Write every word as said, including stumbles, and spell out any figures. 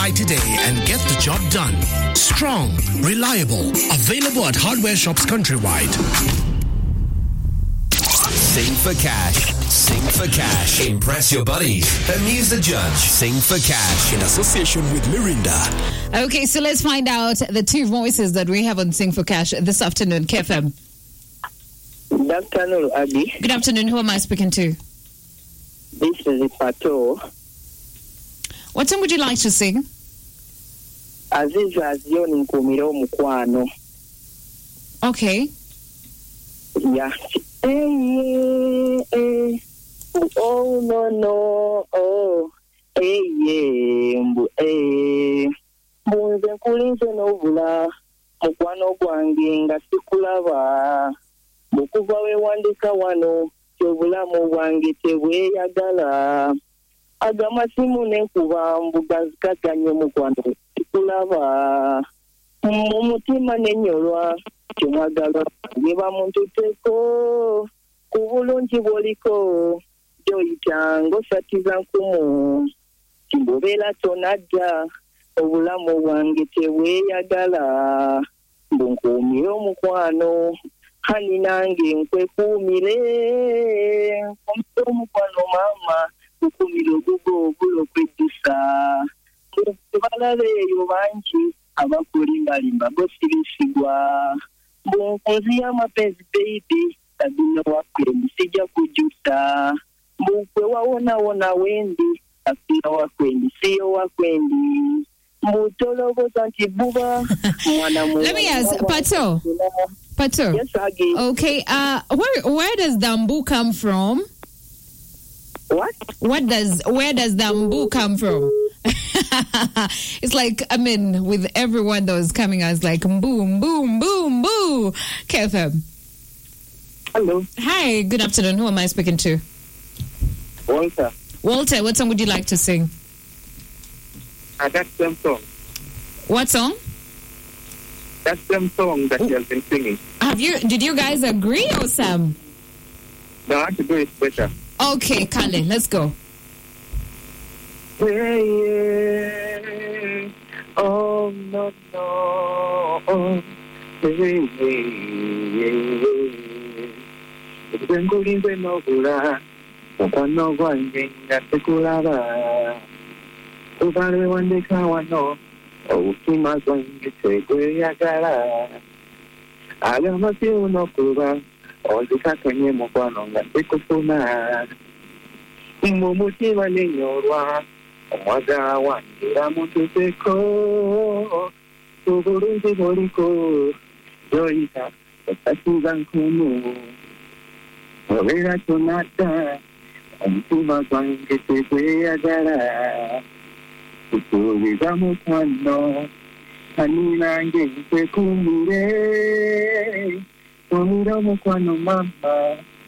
today and get the job done. Strong, reliable, available at hardware shops countrywide. Sing for cash. Sing for cash. Impress your buddies. Amuse the judge. Sing for cash. In association with Mirinda. Okay, so let's find out the two voices that we have on Sing for Cash this afternoon. K F M. Good afternoon, Abby. Good afternoon. Who am I speaking to? This is Pato. What song would you like to sing? Aziz Azion Nkumiro Mukwano. Okay. Yeah. Hey, hey, oh, no, no, oh, hey, yeah, hey. Bunze nkulinze novula, mukwano gwange nga sikulaba. Bukuva wewandika wano, kyobulamu bwange tebweyagala. Agamasimu nenkuba mbuga zikaganye mukwano sikulaba. Mumutima nenyolwa, kyomwagala ngeba muntu teko. Kubulungi bwoliko, joyitango satiza nkumu. Kimbobera tonadda, obulamu bwange tebweyagala. Mbunkuumire omukwano, hani nange nkwekuumire. Nkumire omukwano mama, nkumire ogugo ogulo kwejjusa. Mbalabe eyo bangi, abakulimbalimba bosibisigwa. Mbunkuzi y'amapenzi baby, tabino wakwendi sijja kujuta. Mbukwe wawona wona wendi, afira wakwendi siyo wakwendi. Mbutoloboza nti buba mwana mwana. Let me ask, Pato. Pato. Yes, Agi. Okay, uh, where where does the mbu come from? What? What does where does the mbu come from? It's like, I mean, with everyone that was coming, I was like, boom, boom, boom, boom. K F M. Hello. Hi, good afternoon. Who am I speaking to? Walter. Walter, what song would you like to sing? Uh, that same song. What song? That same song that you have been singing. Have you? Did you guys agree, or Sam? No, I have to do it better. Okay, Kale, let's go. Hey, yeah. Oh, no, no. Oh, hey, hey. Nkulinze novula, mukwano gwange nga sikulaba. Ubale wandika wano, obutima gwange tegweyagala. Agamasimu nokuba, onzikakanye mukwano nga sikufuna. Mumutima nenyolwa, omwagala wange ramututeko. Kubulungi bwoliko, joyita osatuza nkumu. Obera tonadda, omutima gwange tegweyagala. Kusuubiza mukwano, hani nange nkwekuumire. Omira omukwano mama,